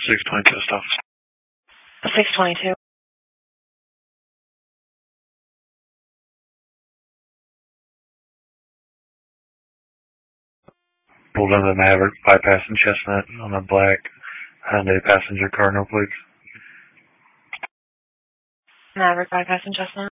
622 stuff. 622. Pulled into the Maverick, bypassing Chestnut on a black Hyundai passenger car, no plates. Maverick bypassing Chestnut.